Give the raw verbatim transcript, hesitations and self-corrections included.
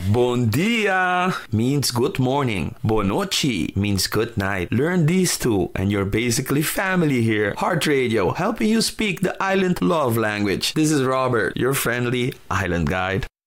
Bon dia means good morning. Bonochi means good night. Learn these two and you're basically family here. Heart Radio, helping you speak the island love language. This is Robert, your friendly island guide.